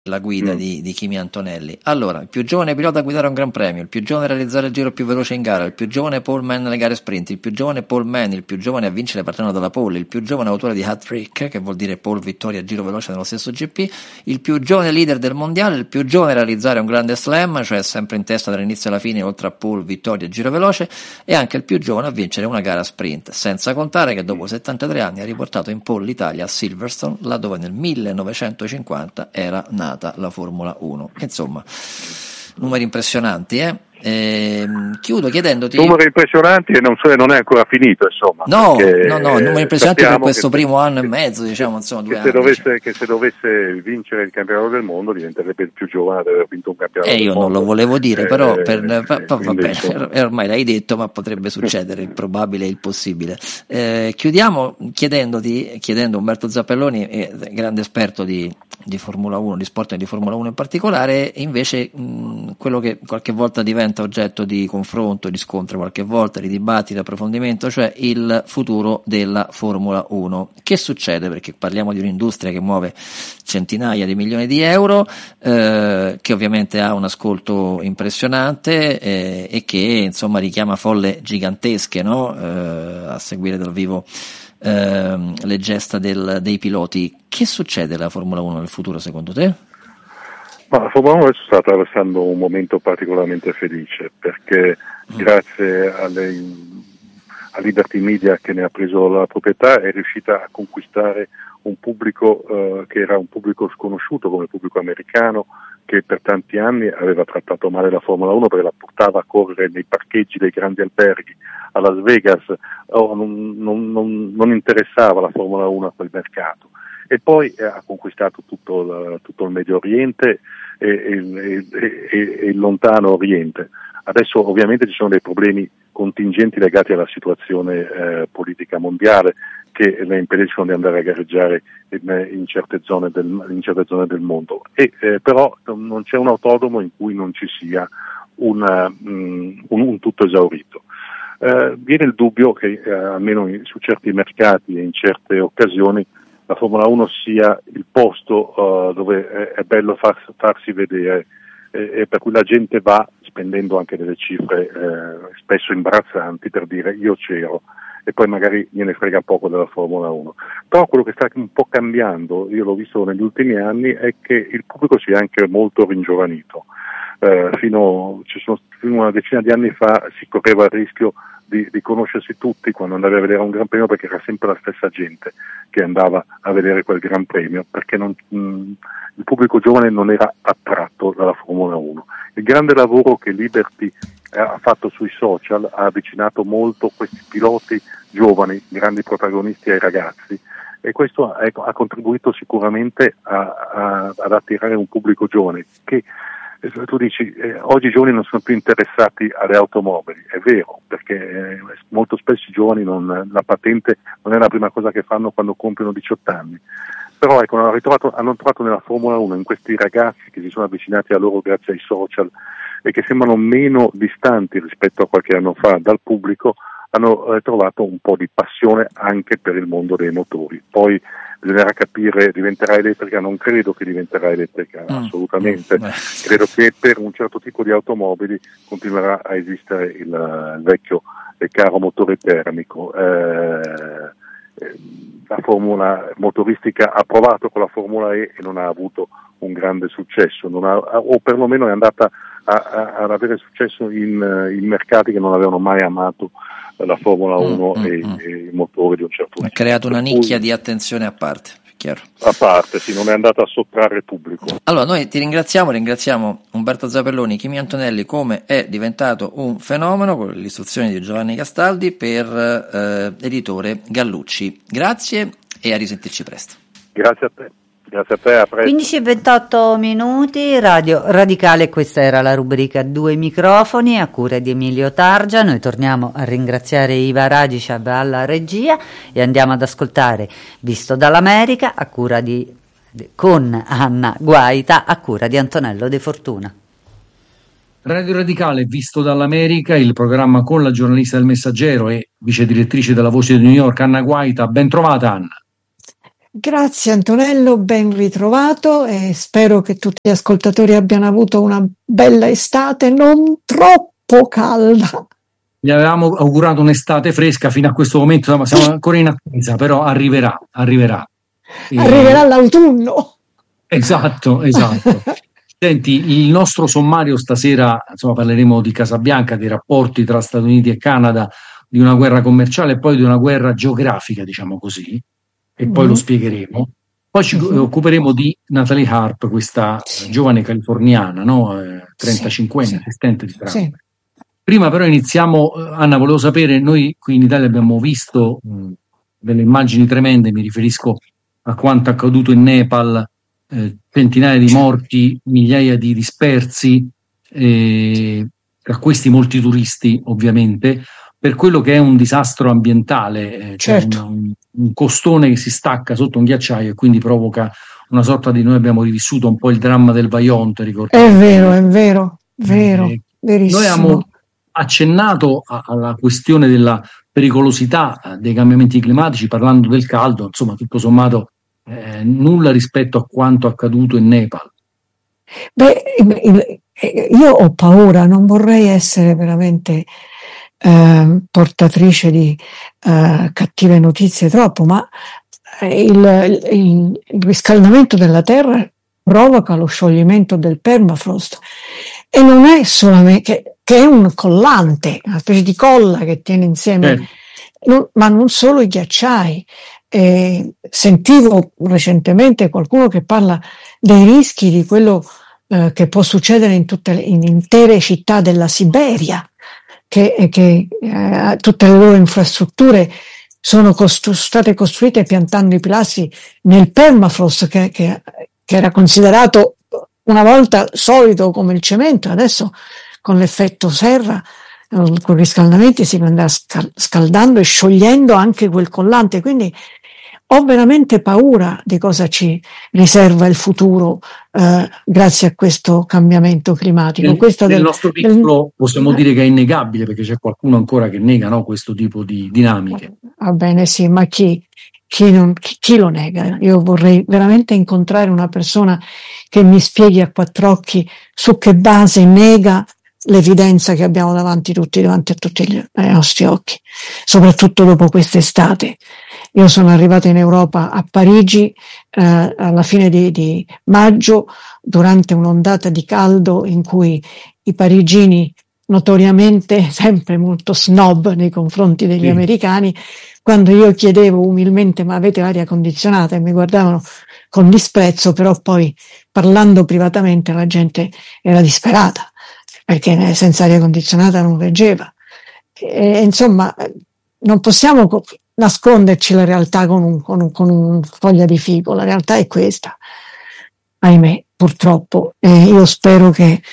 la guida di Kimi Antonelli. Allora, il più giovane pilota a guidare un Gran Premio, il più giovane a realizzare il giro più veloce in gara, il più giovane poleman nelle gare sprint, il più giovane poleman, il più giovane a vincere partendo dalla pole, il più giovane autore di hat-trick, che vuol dire pole, vittoria, giro veloce nello stesso GP, il più giovane leader del mondiale, il più giovane a realizzare un grande slam, cioè sempre in testa dall'inizio alla fine, oltre a pole, vittoria, giro veloce, e anche il più giovane a vincere una gara sprint, senza contare che dopo 73 anni ha riportato in pole l'Italia a Silverstone, laddove nel 1950 era nata la Formula 1. Insomma, numeri impressionanti, chiudo chiedendoti numeri impressionanti, e non è ancora finito, insomma. No, numeri impressionanti per questo primo anno e mezzo, diciamo, insomma, 2 anni. Se dovesse vincere il campionato del mondo, diventerebbe il più giovane ad aver vinto un campionato del mondo. Io non lo volevo dire, però vabbè, ormai l'hai detto, ma potrebbe succedere, il probabile e il possibile. Chiudiamo chiedendo Umberto Zappelloni, grande esperto di Formula 1, di sport e di Formula 1 in particolare, invece quello che qualche volta diventa oggetto di confronto, di scontro qualche volta, di dibattito, di approfondimento, cioè il futuro della Formula 1. Che succede? Perché parliamo di un'industria che muove centinaia di milioni di euro, che ovviamente ha un ascolto impressionante e che insomma richiama folle gigantesche, no? A seguire dal vivo le gesta dei piloti. Che succede alla Formula 1 nel futuro secondo te? Ma la Formula 1 adesso sta attraversando un momento particolarmente felice, perché grazie a Liberty Media, che ne ha preso la proprietà, è riuscita a conquistare un pubblico che era un pubblico sconosciuto come il pubblico americano, che per tanti anni aveva trattato male la Formula 1 perché la portava a correre nei parcheggi dei grandi alberghi a Las Vegas, non interessava la Formula 1 a quel mercato. E poi ha conquistato tutto il Medio Oriente e il lontano Oriente. Adesso ovviamente ci sono dei problemi contingenti legati alla situazione politica mondiale che le impediscono di andare a gareggiare in certe zone del mondo. Però non c'è un autodromo in cui non ci sia un tutto esaurito. Viene il dubbio che almeno su certi mercati e in certe occasioni la Formula 1 sia il posto dove è bello farsi vedere e per cui la gente va spendendo anche delle cifre spesso imbarazzanti per dire io c'ero, e poi magari gliene frega poco della Formula 1. Però quello che sta un po' cambiando, io l'ho visto negli ultimi anni, è che il pubblico si è anche molto ringiovanito. Fino a una decina di anni fa si correva il rischio di conoscersi tutti quando andavi a vedere un Gran Premio, perché era sempre la stessa gente che andava a vedere quel Gran Premio, perché il pubblico giovane non era attratto dalla Formula 1. Il grande lavoro che Liberty ha fatto sui social ha avvicinato molto questi piloti giovani, grandi protagonisti, ai ragazzi, e questo ha contribuito sicuramente ad attirare un pubblico giovane che tu dici oggi i giovani non sono più interessati alle automobili, è vero, perché molto spesso i giovani la patente non è la prima cosa che fanno quando compiono 18 anni, però ecco, hanno trovato nella Formula 1, in questi ragazzi che si sono avvicinati a loro grazie ai social e che sembrano meno distanti rispetto a qualche anno fa dal pubblico, hanno trovato un po' di passione anche per il mondo dei motori. Poi bisognerà capire, diventerà elettrica? Non credo che diventerà elettrica, assolutamente. Credo che per un certo tipo di automobili continuerà a esistere il vecchio e caro motore termico. La formula motoristica ha provato con la Formula E e non ha avuto un grande successo, o perlomeno è andata ad avere successo in mercati che non avevano mai amato la Formula 1 e i motori di un certo tipo. Ha creato una nicchia di attenzione a parte, chiaro. A parte, sì, non è andata a sottrarre il pubblico. Allora, noi ti ringraziamo Umberto Zappelloni, Kimi Antonelli, come è diventato un fenomeno, con le istruzioni di Giovanni Castaldi per editore Gallucci. Grazie e a risentirci presto. Grazie a te. Grazie a te, a presto. 15:28, Radio Radicale, questa era la rubrica Due microfoni a cura di Emilio Targia. Noi torniamo a ringraziare Iva Radicab alla regia e andiamo ad ascoltare Visto dall'America a cura con Anna Guaita a cura di Antonello De Fortuna. Radio Radicale, Visto dall'America, il programma con la giornalista del Messaggero e vice direttrice della Voce di New York Anna Guaita. Ben trovata, Anna. Grazie Antonello, ben ritrovato e spero che tutti gli ascoltatori abbiano avuto una bella estate, non troppo calda. Gli avevamo augurato un'estate fresca fino a questo momento, ma siamo ancora in attesa, però arriverà. Arriverà l'autunno. Esatto. Senti, il nostro sommario stasera, insomma, parleremo di Casabianca, dei rapporti tra Stati Uniti e Canada, di una guerra commerciale e poi di una guerra geografica, diciamo così, e poi lo spiegheremo. Poi ci occuperemo di Natalie Harp, questa giovane californiana, no? 35enne, assistente di Trump. Sì. Prima però iniziamo, Anna, volevo sapere, noi qui in Italia abbiamo visto delle immagini tremende, mi riferisco a quanto accaduto in Nepal, centinaia di morti, migliaia di dispersi, tra questi molti turisti ovviamente, per quello che è un disastro ambientale, Certo. cioè un costone che si stacca sotto un ghiacciaio e quindi provoca una sorta di, noi abbiamo rivissuto un po' il dramma del Vajont, ricordiamo. È vero, verissimo. Noi abbiamo accennato alla questione della pericolosità dei cambiamenti climatici parlando del caldo, insomma tutto sommato nulla rispetto a quanto accaduto in Nepal. Io ho paura, non vorrei essere veramente portatrice di cattive notizie troppo, ma il riscaldamento della Terra provoca lo scioglimento del permafrost e non è solamente che è un collante, una specie di colla che tiene insieme, ma non solo i ghiacciai. Sentivo recentemente qualcuno che parla dei rischi di quello che può succedere in intere città della Siberia, che tutte le loro infrastrutture sono state costruite piantando i pilastri nel permafrost che era considerato una volta solido come il cemento, adesso con l'effetto serra, con i riscaldamenti si andrà scaldando e sciogliendo anche quel collante, quindi ho veramente paura di cosa ci riserva il futuro grazie a questo cambiamento climatico. Nel nostro piccolo possiamo dire che è innegabile, perché c'è qualcuno ancora che nega, no, questo tipo di dinamiche. Va bene, sì, ma chi lo nega? Io vorrei veramente incontrare una persona che mi spieghi a quattro occhi su che base nega l'evidenza che abbiamo davanti a tutti i nostri occhi, soprattutto dopo quest'estate. Io sono arrivata in Europa a Parigi alla fine di maggio, durante un'ondata di caldo in cui i parigini, notoriamente sempre molto snob nei confronti degli americani, quando io chiedevo umilmente ma avete l'aria condizionata, e mi guardavano con disprezzo, però poi parlando privatamente la gente era disperata perché senza aria condizionata non reggeva. Insomma, non possiamo nasconderci la realtà con un foglia di fico, la realtà è questa, ahimè, purtroppo. Io spero che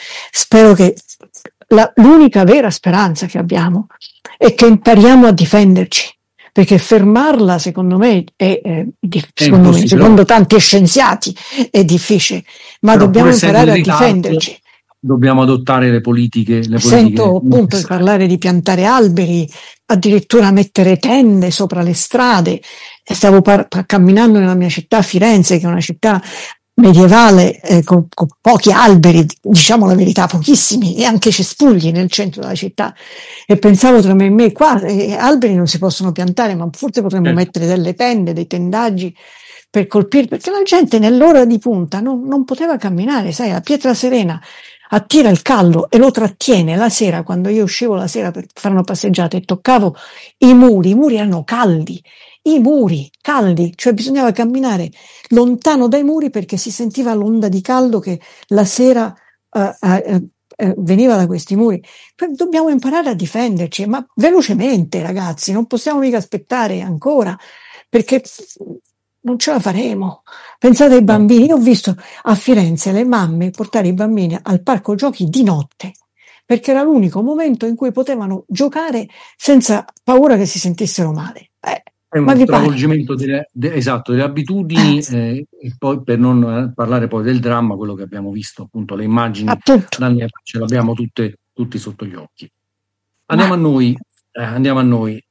l'unica vera speranza che abbiamo è che impariamo a difenderci, perché fermarla secondo me secondo tanti scienziati è difficile, ma dobbiamo imparare a difenderci. Dobbiamo adottare le politiche. Sento appunto parlare di piantare alberi, addirittura mettere tende sopra le strade. Stavo camminando nella mia città, Firenze, che è una città medievale con pochi alberi, diciamo la verità, pochissimi, e anche cespugli nel centro della città, e pensavo tra me e me, qua alberi non si possono piantare, ma forse potremmo mettere delle tende, dei tendaggi per colpire, perché la gente nell'ora di punta non poteva camminare, sai, la pietra serena attira il caldo e lo trattiene. La sera, quando io uscivo la sera per fare una passeggiata e toccavo i muri erano caldi, cioè bisognava camminare lontano dai muri perché si sentiva l'onda di caldo che la sera veniva da questi muri. Dobbiamo imparare a difenderci, ma velocemente, ragazzi, non possiamo mica aspettare ancora, perché non ce la faremo. Pensate ai bambini, io ho visto a Firenze le mamme portare i bambini al parco giochi di notte, perché era l'unico momento in cui potevano giocare senza paura che si sentissero male. È uno stravolgimento delle abitudini, e poi, per non parlare poi del dramma, quello che abbiamo visto, appunto, le immagini ce l'abbiamo tutti sotto gli occhi. Andiamo a noi.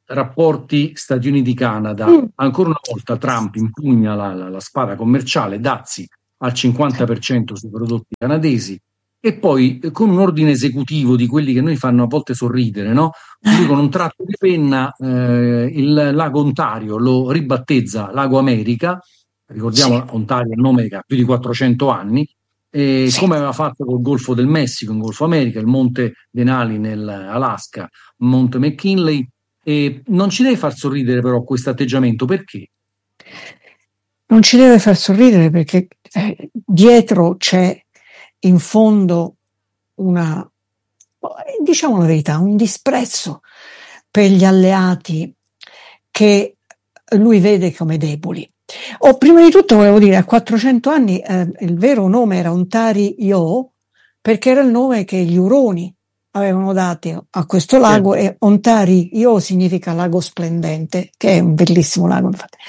rapporti Stati Uniti-Canada. Ancora una volta Trump impugna la spada commerciale, dazi al 50% sui prodotti canadesi, e poi con un ordine esecutivo di quelli che noi fanno a volte sorridere, no? Lui con un tratto di penna il lago Ontario lo ribattezza Lago America. Ricordiamo, Ontario è un nome che ha più di 400 anni, come aveva fatto col Golfo del Messico in Golfo America, il Monte Denali nell'Alaska, Monte McKinley. E non ci deve far sorridere però questo atteggiamento, perché? Non ci deve far sorridere perché dietro c'è in fondo diciamo la verità, un disprezzo per gli alleati che lui vede come deboli. Prima di tutto volevo dire, a 400 anni il vero nome era Ontario, perché era il nome che gli Uroni avevano dato a questo lago, e Ontario significa lago splendente, che è un bellissimo lago, infatti.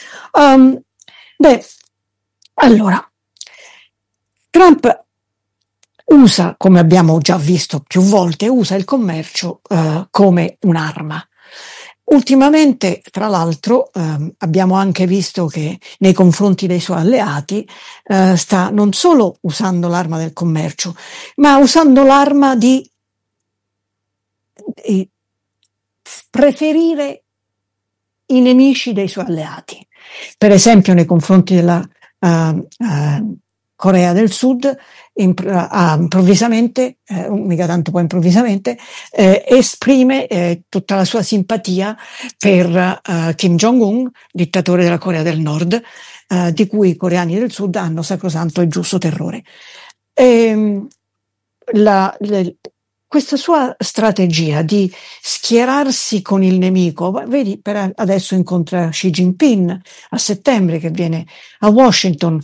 Allora, Trump usa, come abbiamo già visto più volte, usa il commercio come un'arma. Ultimamente, tra l'altro, abbiamo anche visto che nei confronti dei suoi alleati sta non solo usando l'arma del commercio, ma usando l'arma di preferire i nemici dei suoi alleati. Per esempio, nei confronti della Corea del Sud, improvvisamente, mica tanto poi improvvisamente, esprime tutta la sua simpatia per Kim Jong-un, dittatore della Corea del Nord, di cui i coreani del Sud hanno sacrosanto e giusto terrore. Questa sua strategia di schierarsi con il nemico, vedi, per adesso incontra Xi Jinping a settembre, che viene a Washington,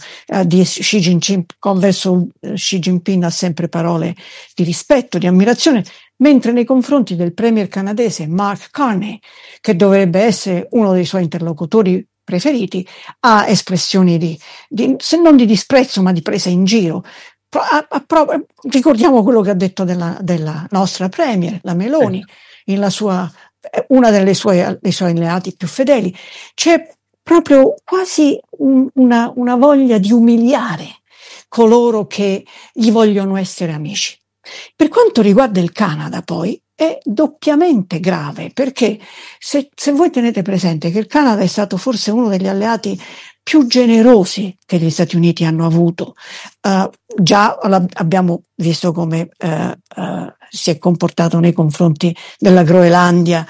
verso Xi Jinping ha sempre parole di rispetto, di ammirazione, mentre nei confronti del premier canadese Mark Carney, che dovrebbe essere uno dei suoi interlocutori preferiti, ha espressioni se non di disprezzo ma di presa in giro. Ricordiamo quello che ha detto della nostra premier, la Meloni, una dei suoi alleati più fedeli. C'è proprio quasi una voglia di umiliare coloro che gli vogliono essere amici. Per quanto riguarda il Canada, poi, è doppiamente grave, perché se voi tenete presente che il Canada è stato forse uno degli alleati più generosi che gli Stati Uniti hanno avuto, già abbiamo visto come si è comportato nei confronti della Groenlandia,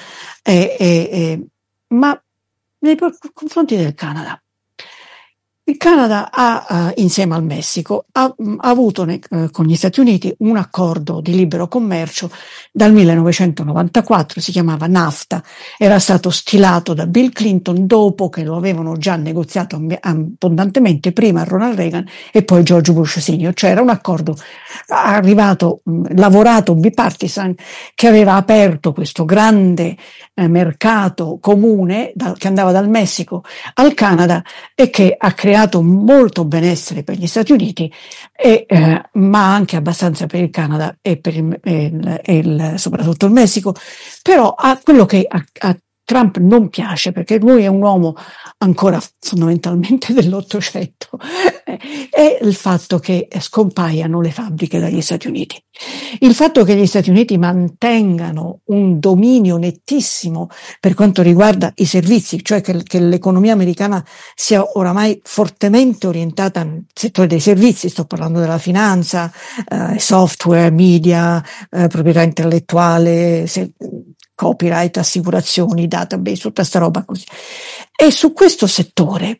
ma nei confronti del Canada. Il Canada ha, insieme al Messico, ha avuto con gli Stati Uniti un accordo di libero commercio dal 1994, si chiamava NAFTA, era stato stilato da Bill Clinton dopo che lo avevano già negoziato abbondantemente prima Ronald Reagan e poi George Bush Senior, cioè era un accordo lavorato bipartisan, che aveva aperto questo grande mercato comune che andava dal Messico al Canada e che ha creato molto benessere per gli Stati Uniti, ma anche abbastanza per il Canada e per soprattutto il Messico. Però quello che a Trump non piace, perché lui è un uomo ancora fondamentalmente dell'Ottocento, è il fatto che scompaiano le fabbriche dagli Stati Uniti. Il fatto che gli Stati Uniti mantengano un dominio nettissimo per quanto riguarda i servizi, cioè che l'economia americana sia oramai fortemente orientata nel settore dei servizi, sto parlando della finanza, software, media, proprietà intellettuale, copyright, assicurazioni, database, tutta sta roba così. E su questo settore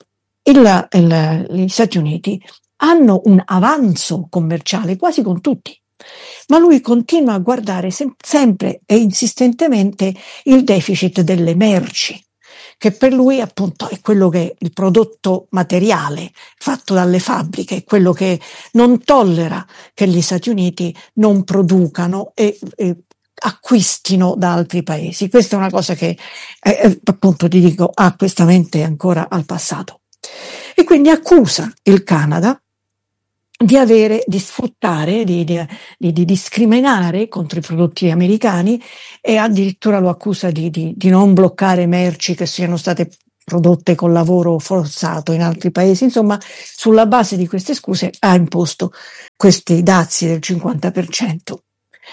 gli Stati Uniti hanno un avanzo commerciale quasi con tutti, ma lui continua a guardare sempre e insistentemente il deficit delle merci, che per lui appunto è quello che è il prodotto materiale fatto dalle fabbriche, quello che non tollera che gli Stati Uniti non producano e acquistino da altri paesi. Questa è una cosa che appunto ti dico ha questa mente ancora al passato, e quindi accusa il Canada di sfruttare, di discriminare contro i prodotti americani, e addirittura lo accusa di non bloccare merci che siano state prodotte con lavoro forzato in altri paesi. Insomma, sulla base di queste scuse ha imposto questi dazi del 50%.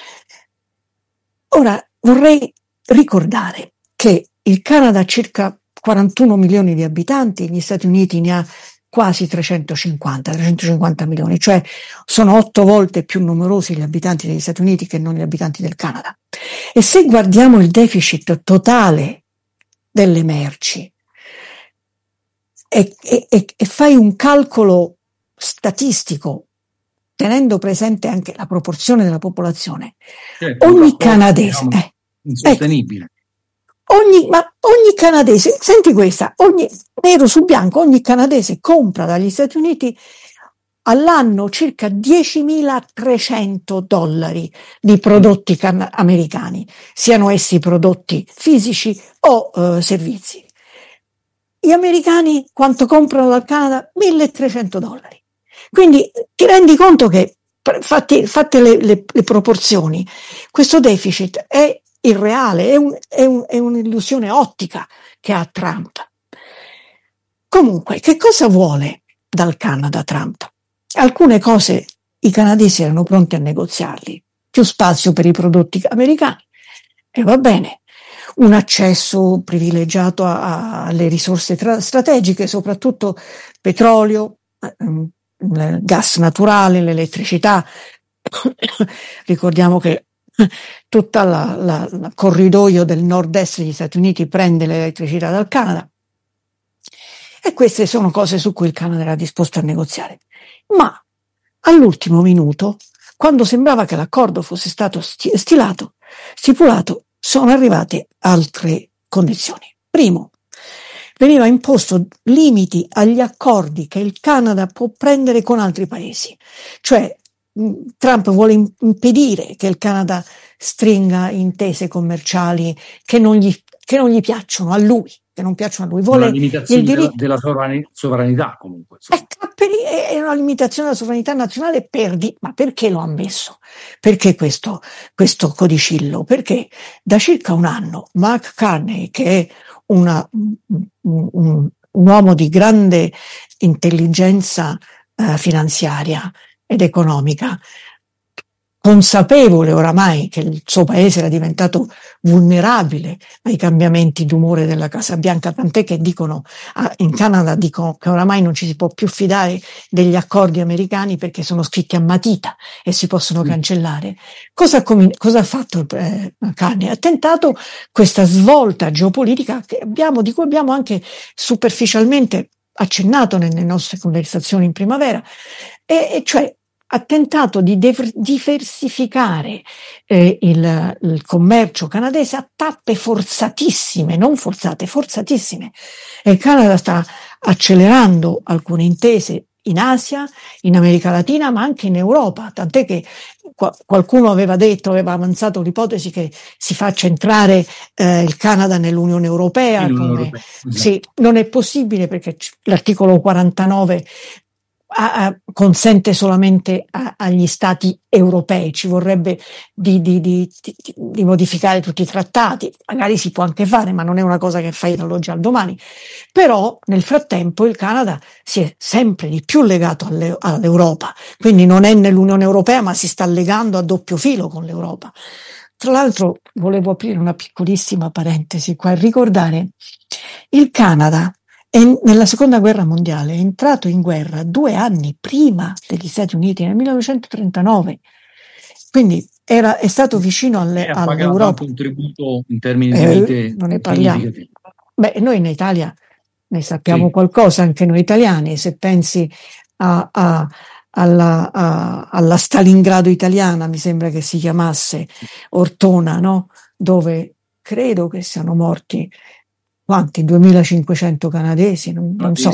Ora vorrei ricordare che il Canada ha circa 41 milioni di abitanti, gli Stati Uniti ne ha quasi 350 milioni, cioè sono 8 volte più numerosi gli abitanti degli Stati Uniti che non gli abitanti del Canada. E se guardiamo il deficit totale delle merci e fai un calcolo statistico tenendo presente anche la proporzione della popolazione, ogni canadese, insostenibile. Ogni canadese, senti questa, nero su bianco, ogni canadese compra dagli Stati Uniti all'anno circa $10.300 di prodotti americani, siano essi prodotti fisici o servizi. Gli americani quanto comprano dal Canada? $1.300. Quindi ti rendi conto che, fatte le proporzioni, questo deficit è irreale, è un'illusione ottica che ha Trump. Comunque, che cosa vuole dal Canada Trump? Alcune cose i canadesi erano pronti a negoziarli: più spazio per i prodotti americani, e va bene, un accesso privilegiato alle risorse strategiche, soprattutto petrolio, gas naturale, l'elettricità. Ricordiamo che tutta la corridoio del nord-est degli Stati Uniti prende l'elettricità dal Canada, e queste sono cose su cui il Canada era disposto a negoziare. Ma all'ultimo minuto, quando sembrava che l'accordo fosse stato stipulato, sono arrivate altre condizioni. Primo, veniva imposto limiti agli accordi che il Canada può prendere con altri paesi, cioè Trump vuole impedire che il Canada stringa intese commerciali che non gli piacciono a lui, vuole una limitazione il diritto della sovranità, comunque. è una limitazione della sovranità nazionale ma perché lo ha messo? Perché questo codicillo? Perché da circa un anno Mark Carney, che è un uomo di grande intelligenza finanziaria ed economica, consapevole oramai che il suo paese era diventato vulnerabile ai cambiamenti d'umore della Casa Bianca, tant'è che in Canada dicono che oramai non ci si può più fidare degli accordi americani perché sono scritti a matita e si possono cancellare. Cosa ha fatto Carney? Ha tentato questa svolta geopolitica di cui abbiamo anche superficialmente accennato nelle nostre conversazioni in primavera, e cioè ha tentato di diversificare il commercio canadese a tappe forzatissime, non forzate, forzatissime. E il Canada sta accelerando alcune intese in Asia, in America Latina, ma anche in Europa, tant'è che qualcuno aveva avanzato l'ipotesi che si faccia entrare il Canada nell'Unione Europea. Sì, non è possibile perché l'articolo 49 consente solamente agli stati europei, ci vorrebbe di modificare tutti i trattati, magari si può anche fare, ma non è una cosa che fai dall'oggi al domani. Però nel frattempo il Canada si è sempre di più legato all'Europa, quindi non è nell'Unione Europea, ma si sta legando a doppio filo con l'Europa. Tra l'altro volevo aprire una piccolissima parentesi qua e ricordare il Canada nella seconda guerra mondiale è entrato in guerra 2 anni prima degli Stati Uniti, nel 1939, quindi è stato vicino all'Europa. Un contributo in termini di vite non ne parliamo. Noi in Italia ne sappiamo qualcosa, anche noi italiani. Se pensi alla Stalingrado italiana, mi sembra che si chiamasse Ortona, no? Dove credo che siano morti quanti? 2.500 canadesi, non so,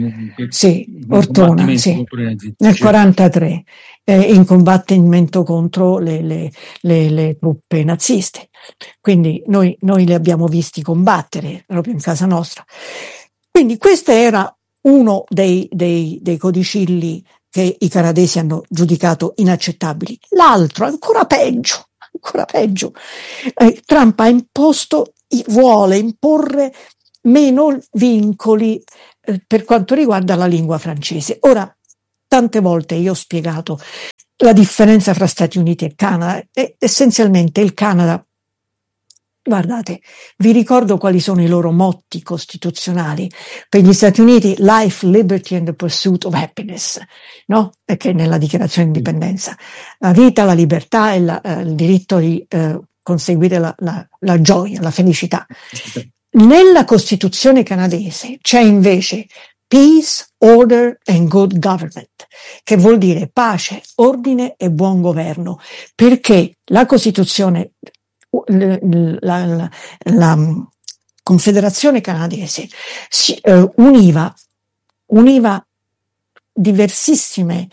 Ortona, nel 43, in combattimento contro le truppe naziste. Quindi noi li abbiamo visti combattere proprio in casa nostra. Quindi questo era uno dei codicilli che i canadesi hanno giudicato inaccettabili. L'altro, ancora peggio, Trump vuole imporre meno vincoli per quanto riguarda la lingua francese. Ora, tante volte io ho spiegato la differenza fra Stati Uniti e Canada, e essenzialmente il Canada, guardate, vi ricordo quali sono i loro motti costituzionali. Per gli Stati Uniti, life, liberty and the pursuit of happiness, no? Perché nella dichiarazione di indipendenza, la vita, la libertà e il diritto di conseguire la gioia, la felicità. Nella Costituzione canadese c'è invece peace, order and good government, che vuol dire pace, ordine e buon governo, perché la Costituzione, la Confederazione canadese univa diversissime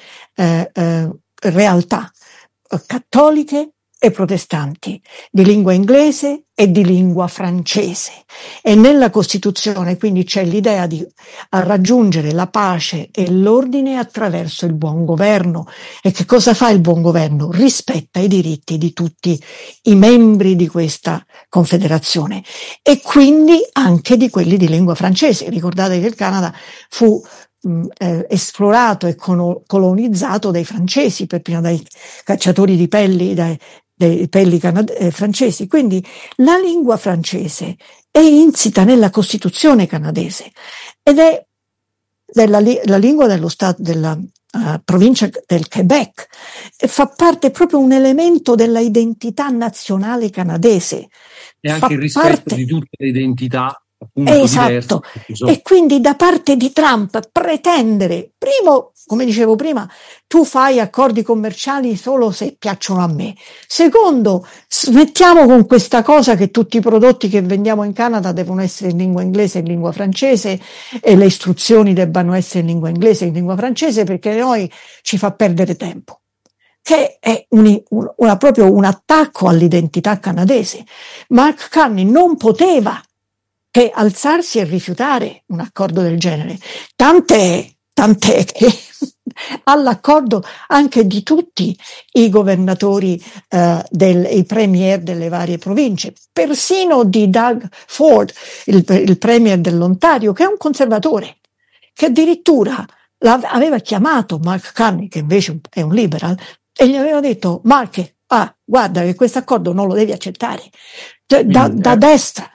realtà cattoliche e protestanti, di lingua inglese e di lingua francese, e nella Costituzione quindi c'è l'idea di raggiungere la pace e l'ordine attraverso il buon governo. E che cosa fa il buon governo? Rispetta i diritti di tutti i membri di questa confederazione e quindi anche di quelli di lingua francese. Ricordate che il Canada fu esplorato e colonizzato dai francesi, per prima dai cacciatori di pelli, dei pelli francesi. Quindi la lingua francese è insita nella Costituzione canadese ed è la lingua dello Stato, della provincia del Quebec, e fa parte proprio un elemento della identità nazionale canadese. E anche il rispetto di tutte le identità. Esatto, e quindi da parte di Trump pretendere, primo, come dicevo prima, tu fai accordi commerciali solo se piacciono a me. Secondo, smettiamo con questa cosa che tutti i prodotti che vendiamo in Canada devono essere in lingua inglese e in lingua francese, e le istruzioni debbano essere in lingua inglese e in lingua francese, perché noi ci fa perdere tempo, che è proprio un attacco all'identità canadese. Mark Carney non poteva che alzarsi e rifiutare un accordo del genere, tant'è che all'accordo anche di tutti i governatori, i premier delle varie province, persino di Doug Ford, il premier dell'Ontario, che è un conservatore, che addirittura aveva chiamato Mark Carney, che invece è un liberal, e gli aveva detto: Mark, guarda che questo accordo non lo devi accettare, da destra.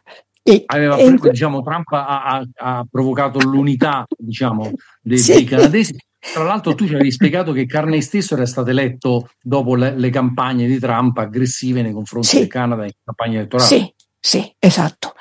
Trump ha provocato l'unità, dei canadesi. Tra l'altro tu ci avevi spiegato che Carney stesso era stato eletto dopo le campagne di Trump aggressive nei confronti del Canada in campagna elettorale. Sì, esatto.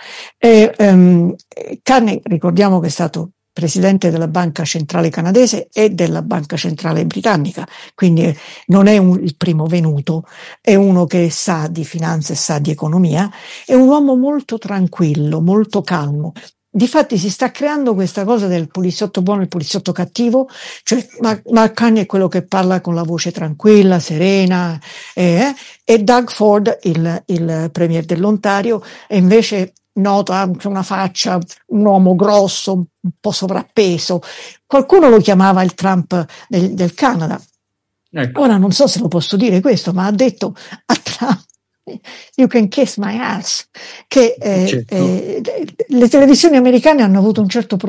Carney, ricordiamo che è stato presidente della Banca Centrale Canadese e della Banca Centrale Britannica, quindi non è il primo venuto, è uno che sa di finanza e sa di economia, è un uomo molto tranquillo, molto calmo. Difatti si sta creando questa cosa del poliziotto buono e il poliziotto cattivo, cioè Mark Carney è quello che parla con la voce tranquilla, serena, e Doug Ford, il premier dell'Ontario, è invece noto anche una faccia, un uomo grosso, un po' sovrappeso. Qualcuno lo chiamava il Trump del Canada. Ecco. Ora non so se lo posso dire questo, ma ha detto a Trump: "You can kiss my ass", che le televisioni americane hanno avuto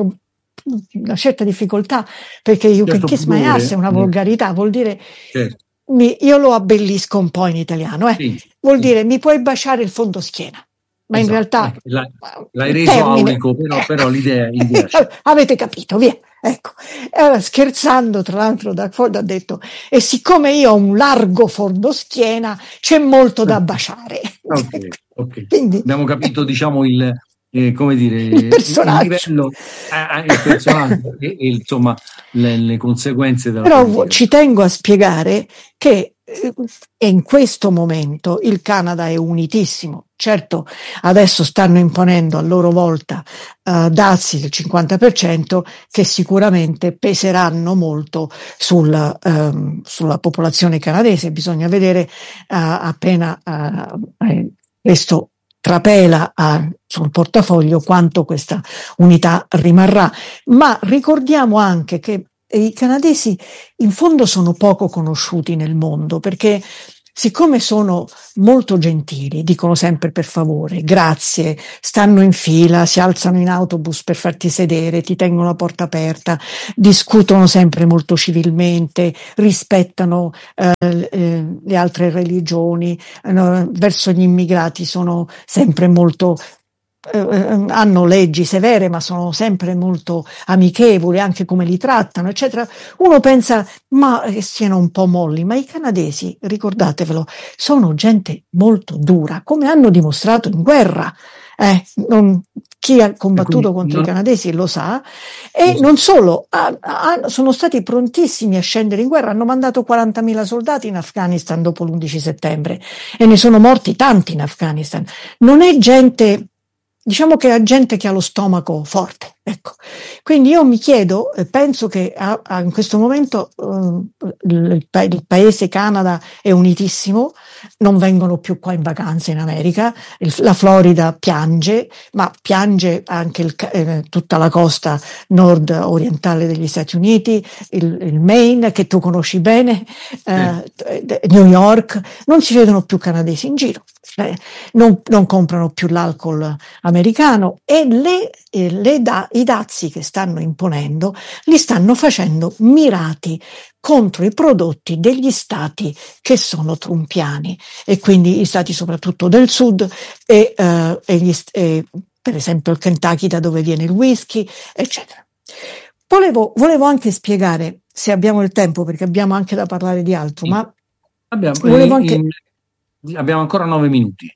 una certa difficoltà, perché "you can kiss my ass" è una volgarità, vuol dire io lo abbellisco un po' in italiano, vuol dire mi puoi baciare il fondoschiena. Ma in realtà l'hai reso aulico, però l'idea è diversa. Avete capito, via. Ecco. Scherzando, tra l'altro, Doug Ford ha detto: e siccome io ho un largo fondoschiena, c'è molto da baciare. Okay. Quindi abbiamo capito, il personaggio, il personaggio e insomma le conseguenze della Però politica. Ci tengo a spiegare che in questo momento il Canada è unitissimo. Certo, adesso stanno imponendo a loro volta dazi del 50% che sicuramente peseranno molto sulla popolazione canadese. Bisogna vedere appena questo trapela sul portafoglio quanto questa unità rimarrà. Ma ricordiamo anche che i canadesi in fondo sono poco conosciuti nel mondo, perché siccome sono molto gentili, dicono sempre per favore, grazie, stanno in fila, si alzano in autobus per farti sedere, ti tengono la porta aperta, discutono sempre molto civilmente, rispettano le altre religioni, verso gli immigrati sono sempre molto hanno leggi severe, ma sono sempre molto amichevoli, anche come li trattano, eccetera. Uno pensa, ma siano un po' molli, ma i canadesi, ricordatevelo, sono gente molto dura, come hanno dimostrato in guerra. Chi ha combattuto contro i canadesi lo sa, e non solo, sono stati prontissimi a scendere in guerra, hanno mandato 40.000 soldati in Afghanistan dopo l'11 settembre e ne sono morti tanti in Afghanistan. Non è gente, diciamo che è gente che ha lo stomaco forte, ecco. Quindi io mi chiedo, penso che in questo momento il paese Canada è unitissimo, non vengono più qua in vacanza in America, la Florida piange, ma piange anche tutta la costa nord orientale degli Stati Uniti, il Maine che tu conosci bene, New York, non si vedono più canadesi in giro, non comprano più l'alcol americano, e i dazi che stanno imponendo li stanno facendo mirati contro i prodotti degli stati che sono trumpiani, e quindi gli stati soprattutto del sud e per esempio il Kentucky, da dove viene il whisky, eccetera. Volevo anche spiegare, se abbiamo il tempo, perché abbiamo anche da parlare di altro, ma abbiamo ancora 9 minuti.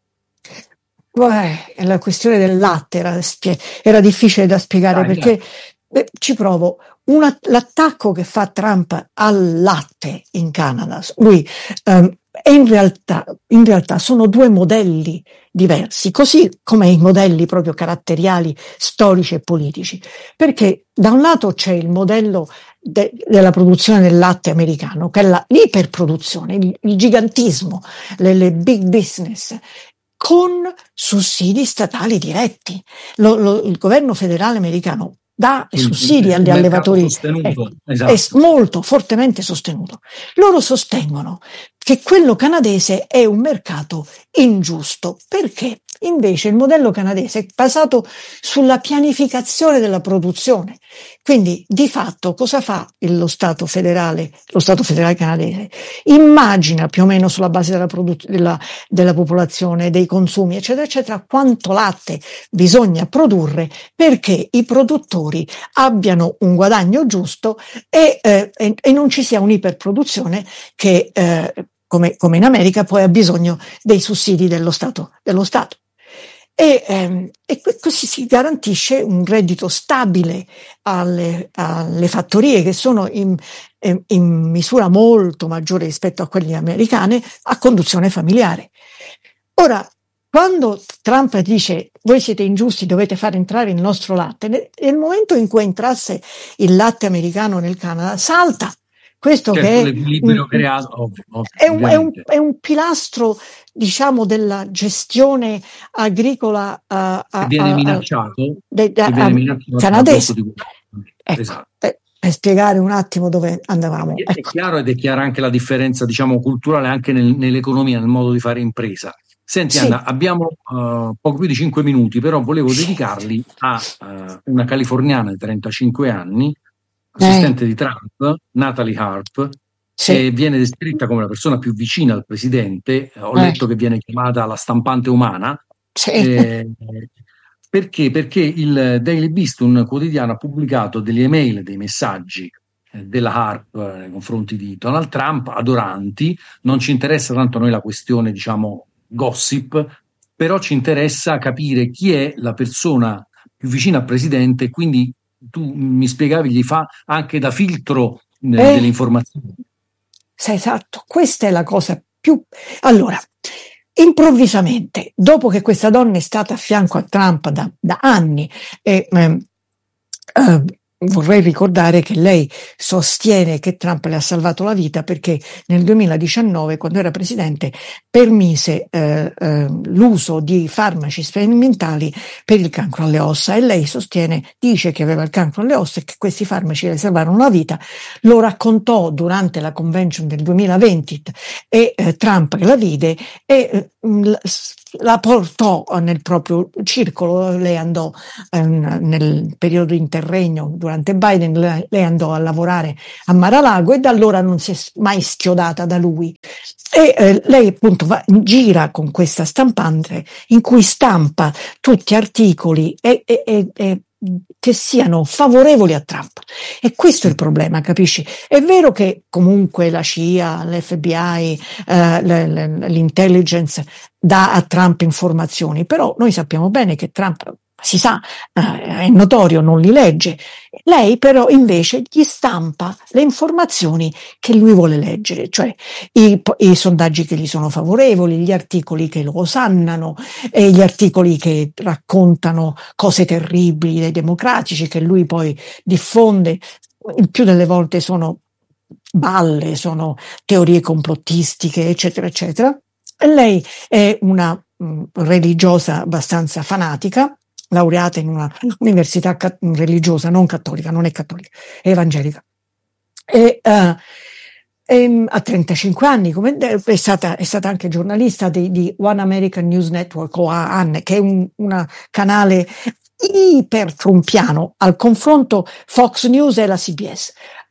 La questione del latte era difficile da spiegare, perché ci provo. L'attacco che fa Trump al latte in Canada, lui in realtà sono due modelli diversi, così come i modelli proprio caratteriali, storici e politici, perché da un lato c'è il modello della produzione del latte americano, che è l'iperproduzione, il gigantismo, le big business, con sussidi statali diretti. Il governo federale americano dà sussidi agli allevatori, è molto fortemente sostenuto. Loro sostengono che quello canadese è un mercato ingiusto, perché invece il modello canadese è basato sulla pianificazione della produzione. Quindi di fatto cosa fa lo Stato federale canadese? Immagina più o meno sulla base della popolazione, dei consumi, eccetera, eccetera, quanto latte bisogna produrre perché i produttori abbiano un guadagno giusto e non ci sia un'iperproduzione che come in America poi ha bisogno dei sussidi dello Stato. E così si garantisce un reddito stabile alle fattorie, che sono in misura molto maggiore rispetto a quelle americane, a conduzione familiare. Ora, quando Trump dice voi siete ingiusti, dovete far entrare il nostro latte, nel momento in cui entrasse il latte americano nel Canada, salta. Questo che è l'equilibrio creato, è un pilastro, diciamo, della gestione agricola viene minacciato canadese. Esatto. Per spiegare un attimo dove andavamo. È chiaro, ed è chiara anche la differenza, diciamo, culturale anche nell'economia, nel modo di fare impresa. Senti, Anna, abbiamo poco più di 5 minuti, però volevo dedicarli a una californiana di 35 anni, assistente di Trump, Natalie Harp, che viene descritta come la persona più vicina al presidente. Ho letto che viene chiamata la stampante umana. Perché? Perché il Daily Beast, un quotidiano, ha pubblicato delle email, dei messaggi della Harp nei confronti di Donald Trump, adoranti. Non ci interessa tanto a noi la questione, diciamo, gossip, però ci interessa capire chi è la persona più vicina al presidente, quindi tu mi spiegavi, gli fa anche da filtro delle informazioni. Esatto, questa è la cosa più... Allora, improvvisamente, dopo che questa donna è stata a fianco a Trump da anni, vorrei ricordare che lei sostiene che Trump le ha salvato la vita perché nel 2019, quando era presidente, permise l'uso di farmaci sperimentali per il cancro alle ossa, e lei dice che aveva il cancro alle ossa e che questi farmaci le salvarono la vita. Lo raccontò durante la convention del 2020 e Trump la vide e la portò nel proprio circolo. Lei andò nel periodo interregno durante Biden, lei andò a lavorare a Mar-a-Lago e da allora non si è mai schiodata da lui. E lei appunto gira con questa stampante in cui stampa tutti articoli che siano favorevoli a Trump. E questo è il problema, capisci? È vero che comunque la CIA, l'FBI, l'intelligence dà a Trump informazioni, però noi sappiamo bene che Trump, si sa, è notorio, non li legge. Lei però invece gli stampa le informazioni che lui vuole leggere, cioè i sondaggi che gli sono favorevoli, gli articoli che lo osannano, e gli articoli che raccontano cose terribili dei democratici che lui poi diffonde. Il più delle volte sono balle, sono teorie complottistiche, eccetera, eccetera. E lei è una religiosa abbastanza fanatica, laureata in una università religiosa, non cattolica, non è cattolica, è evangelica. E a 35 anni è stata anche giornalista di One American News Network, o AN, che è un canale iper-trumpiano, al confronto Fox News e la CBS.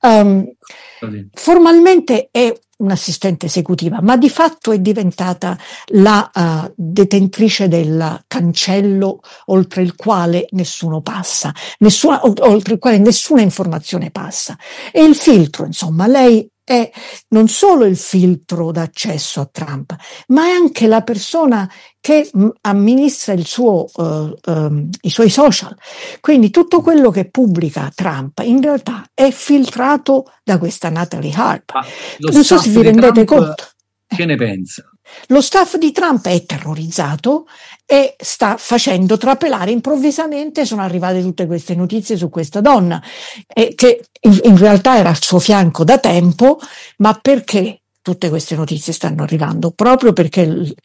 Formalmente è un'assistente esecutiva, ma di fatto è diventata la detentrice del cancello oltre il quale nessuno passa, oltre il quale nessuna informazione passa. E il filtro, insomma, lei è non solo il filtro d'accesso a Trump, ma è anche la persona che amministra i suoi social. Quindi tutto quello che pubblica Trump in realtà è filtrato da questa Natalie Harp. Non so se vi rendete conto. Che ne pensa? Lo staff di Trump è terrorizzato e sta facendo trapelare. Improvvisamente sono arrivate tutte queste notizie su questa donna, che in realtà era al suo fianco da tempo, ma perché tutte queste notizie stanno arrivando? Proprio perché